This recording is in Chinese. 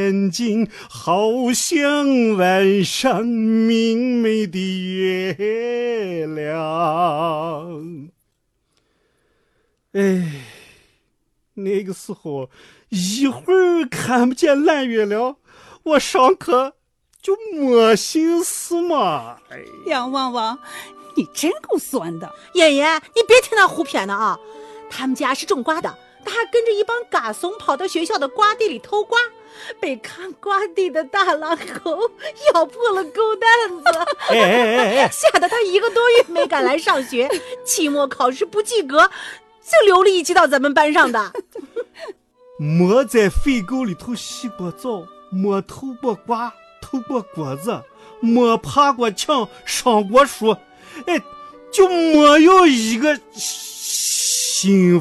眼睛好像晚上明媚的月亮。哎，那个时候一会儿看不见蓝月亮，我上课就没心思嘛。 杨旺旺，你真够酸的。 妍妍，你别听他胡编的啊！他们家是种瓜的，他还跟着一帮嘎怂跑到学校的瓜地里偷瓜，被看瓜地的大狼狗咬破了狗蛋子，吓得他1个多月没敢来上学，期末考试不及格，就流离寄到咱们班上的。 没在肥沟里头洗过澡，没偷过瓜，偷过果子，没爬过墙，上过树，就没有一个幸